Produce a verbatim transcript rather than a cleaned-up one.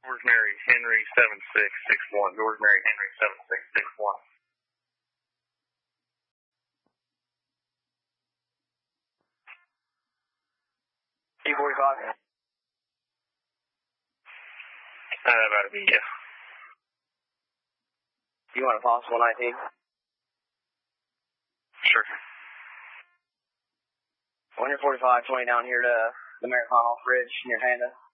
George Mary Henry seven six six one. George Mary Henry seven six six one. T forty-five. Uh, that'd be, yeah. You want a possible nineteen? Sure. one forty-five, twenty down here to the American off bridge near Panda.